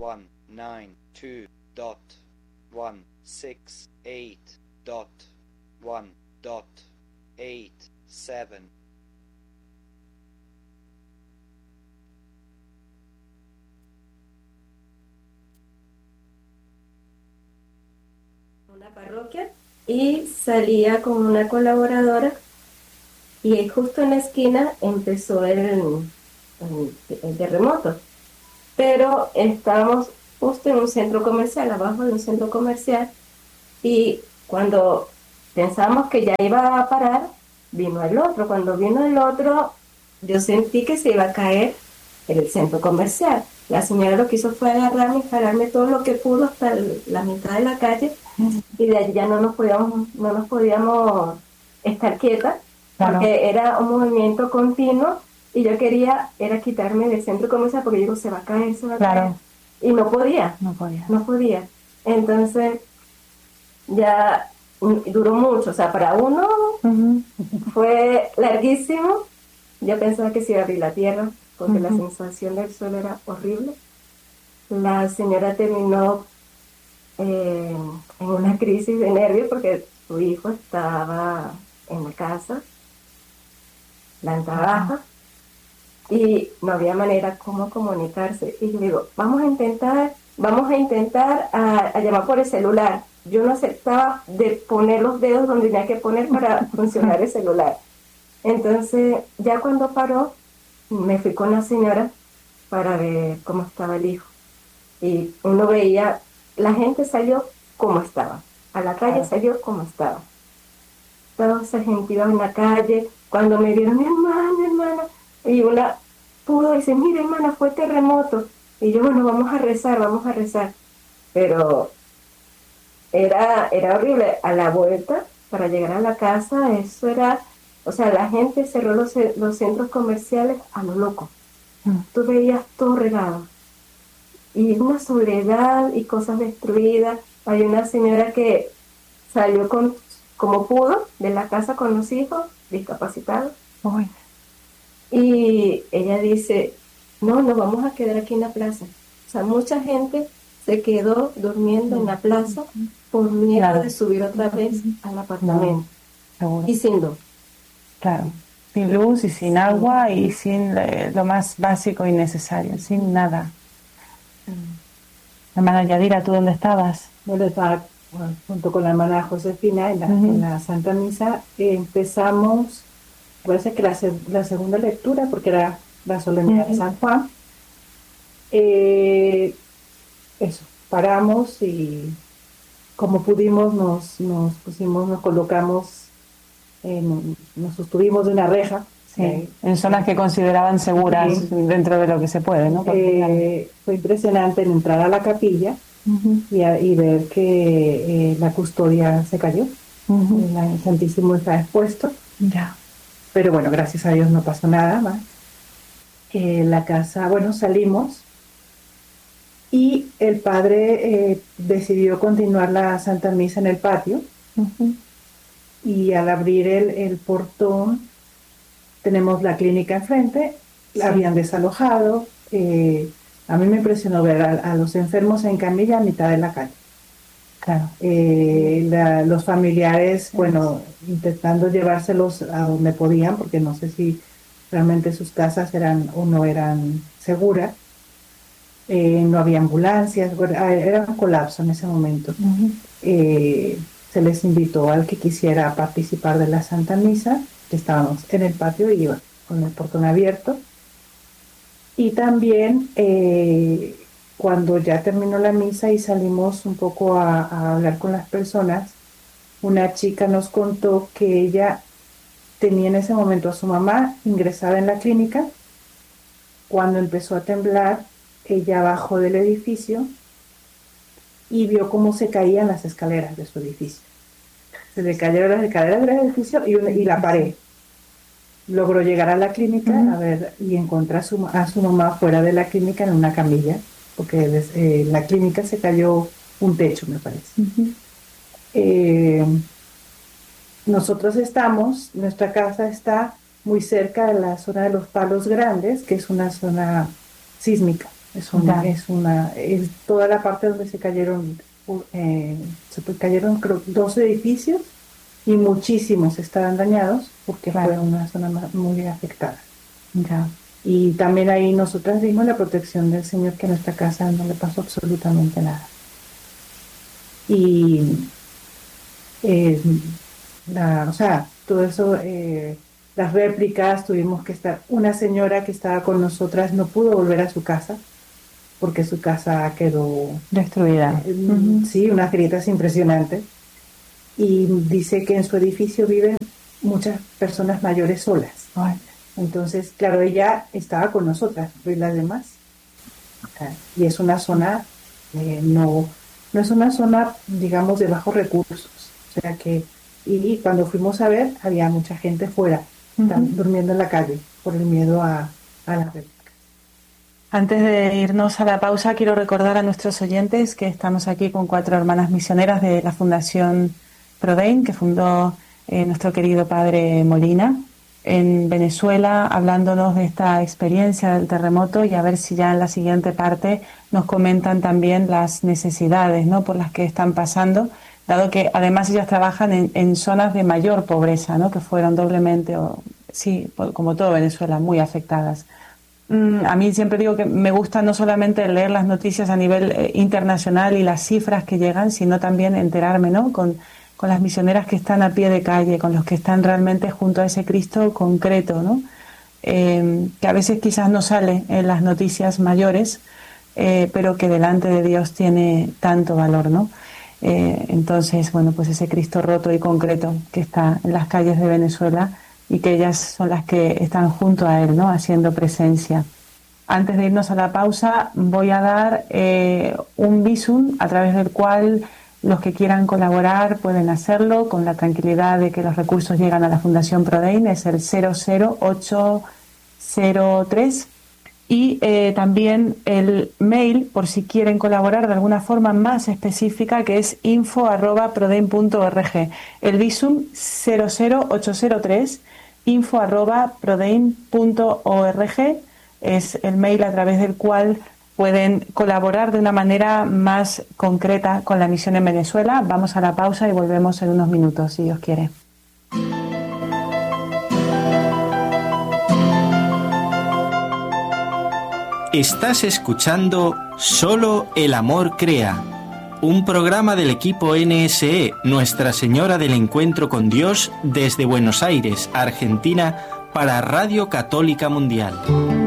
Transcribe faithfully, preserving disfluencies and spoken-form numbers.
one nine two dot one six eight dot one dot eight seven. Una parroquia y salía con una colaboradora y justo en la esquina empezó el, el, el terremoto, pero estábamos justo en un centro comercial, abajo de un centro comercial, y cuando pensábamos que ya iba a parar, vino el otro. Cuando vino el otro, yo sentí que se iba a caer el centro comercial. La señora lo que hizo fue agarrarme y jalarme todo lo que pudo hasta el, la mitad de la calle, y de allí ya no nos podíamos, no nos podíamos estar quietas, Claro. porque era un movimiento continuo, y yo quería era quitarme del centro comercial, porque digo, se va a caer, se va a Claro. caer. Y no podía, No podía. no podía. Entonces, ya mm, duró mucho, o sea, para uno Ujú. fue larguísimo. Yo pensaba que se iba a abrir la tierra, porque la Ujú. sensación del suelo era horrible. La señora terminó eh, en una crisis de nervios, porque su hijo estaba en la casa, planta baja, y no había manera como comunicarse. Y yo digo, vamos a intentar, vamos a intentar a, a llamar por el celular. Yo no aceptaba de poner los dedos donde tenía que poner para funcionar el celular. Entonces, ya cuando paró, me fui con la señora para ver cómo estaba el hijo. Y uno veía, la gente salió como estaba, a la calle Claro. salió como estaba. Todos se gentían en la calle. Cuando me vieron, mi hermana, mi hermana, y una pudo decir, mira hermana, fue terremoto. Y yo, bueno, vamos a rezar, vamos a rezar. Pero era, era horrible. A la vuelta, para llegar a la casa, eso era, o sea, la gente cerró los, ce- los centros comerciales a lo loco. Mm. Tú veías todo regado. Y una soledad y cosas destruidas. Hay una señora que salió con, como pudo de la casa con los hijos discapacitados, Uy. y ella dice, no, nos vamos a quedar aquí en la plaza. O sea, mucha gente se quedó durmiendo en la plaza por miedo Claro. de subir otra vez al apartamento. Seguro. Y sin luz. Claro. Sin luz y sin agua y sin eh, lo más básico y necesario, sin nada. Hermana Yadira, ¿tú dónde estabas? Yo estaba bueno, junto con la hermana Josefina en la, Ujú. en la Santa Misa. Eh, empezamos, parece que la, se- la segunda lectura, porque era la solemnidad de Ujú. San Juan. Eh, eso, paramos y como pudimos nos, nos pusimos, nos colocamos, en, nos sostuvimos de una reja. Sí, Eh, en zonas que consideraban seguras Sí. dentro de lo que se puede, ¿no? Porque, eh, fue impresionante el entrar a la capilla Ujú. y, a- y ver que eh, la custodia se cayó. Ujú. El Santísimo está expuesto, Ya. pero bueno, gracias a Dios no pasó nada más. Eh, la casa, bueno, salimos y el padre eh, decidió continuar la Santa Misa en el patio, Ujú. y al abrir el, el portón tenemos la clínica enfrente, la Sí. habían desalojado. eh, a mí me impresionó ver a, a los enfermos en camilla a mitad de la calle. Claro. Eh, la- los familiares, bueno, intentando llevárselos a donde podían, porque no sé si realmente sus casas eran o no eran seguras. Eh, no había ambulancias, bueno, ah, era un colapso en ese momento. Ujú. Eh, se les invitó al que quisiera participar de la Santa Misa, que estábamos en el patio y iba con el portón abierto. Y también eh, cuando ya terminó la misa y salimos un poco a, a hablar con las personas, una chica nos contó que ella tenía en ese momento a su mamá ingresada en la clínica. Cuando empezó a temblar, ella bajó del edificio y vio cómo se caían las escaleras de su edificio. Se le cayeron las escaleras del edificio y, una- y la pared. Logró llegar a la clínica Ujú. a ver y encontró a su, a su mamá fuera de la clínica en una camilla, porque des- eh, la clínica se cayó un techo, me parece. Ujú. Eh, nosotros estamos, nuestra casa está muy cerca de la zona de los Palos Grandes, que es una zona sísmica. Es una, es una, es toda la parte donde se cayeron, eh, se cayeron creo, dos edificios y muchísimos estaban dañados porque claro. Fue una zona muy afectada. Ya. Y también ahí nosotras vimos la protección del Señor, que a nuestra casa no le pasó absolutamente nada. Y, eh, la, o sea, todo eso, eh, las réplicas, tuvimos que estar, una señora que estaba con nosotras no pudo volver a su casa porque su casa quedó destruida. Eh, uh-huh. Sí, unas grietas impresionantes. Y dice que en su edificio viven muchas personas mayores solas. Ay. Entonces, claro, ella estaba con nosotras, y las demás. Y es una zona, eh, no, no es una zona, digamos, de bajos recursos. O sea que, y cuando fuimos a ver, había mucha gente fuera, uh-huh. durmiendo en la calle, por el miedo a, a la réplica. Antes de irnos a la pausa, quiero recordar a nuestros oyentes que estamos aquí con cuatro hermanas misioneras de la Fundación Prodein, que fundó eh, nuestro querido padre Molina en Venezuela, hablándonos de esta experiencia del terremoto, y a ver si ya en la siguiente parte nos comentan también las necesidades, ¿no?, por las que están pasando, dado que además ellas trabajan en, en zonas de mayor pobreza, ¿no?, que fueron doblemente, o, sí, como todo Venezuela, muy afectadas. A mí siempre digo que me gusta no solamente leer las noticias a nivel eh, internacional y las cifras que llegan, sino también enterarme, ¿no?, con, con las misioneras que están a pie de calle, con los que están realmente junto a ese Cristo concreto, ¿no?, eh, que a veces quizás no sale en las noticias mayores, eh, pero que delante de Dios tiene tanto valor, ¿no? Eh, entonces, bueno, pues ese Cristo roto y concreto que está en las calles de Venezuela, y que ellas son las que están junto a él, ¿no?, haciendo presencia. Antes de irnos a la pausa, voy a dar eh, un Bizum a través del cual los que quieran colaborar pueden hacerlo con la tranquilidad de que los recursos llegan a la Fundación Prodein. Es el cero cero ocho cero tres, y eh, también el mail, por si quieren colaborar de alguna forma más específica, que es info arroba prodein punto org. El Bizum cero cero ocho cero tres, info arroba prodein punto org, es el mail a través del cual pueden colaborar de una manera más concreta con la misión en Venezuela. Vamos a la pausa y volvemos en unos minutos, si Dios quiere. Estás escuchando Solo el Amor Crea, un programa del equipo N S E, Nuestra Señora del Encuentro con Dios, desde Buenos Aires, Argentina, para Radio Católica Mundial.